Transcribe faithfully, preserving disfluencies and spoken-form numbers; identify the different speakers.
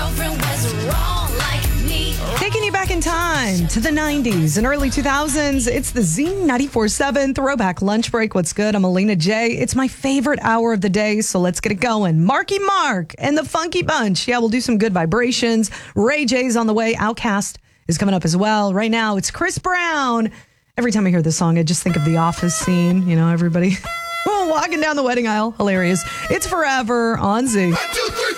Speaker 1: girlfriend was wrong like me.
Speaker 2: Taking you back in time to the nineties and early two thousands, it's the Z ninety-four point seven Throwback Lunch Break. What's good? I'm Alina J. It's my favorite hour of the day, so let's get it going. Marky Mark and the Funky Bunch. Yeah, we'll do some good vibrations. Ray J's on the way. Outkast is coming up as well. Right now, it's Chris Brown. Every time I hear this song, I just think of the Office scene. You know, everybody walking down the wedding aisle. Hilarious. It's Forever on Z.
Speaker 3: One, two, three.